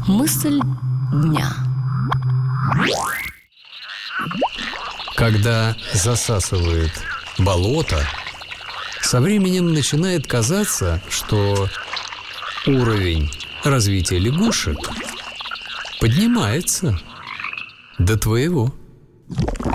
Мысль дня. Когда засасывает болото, со временем начинает казаться, что уровень развития лягушек поднимается до твоего.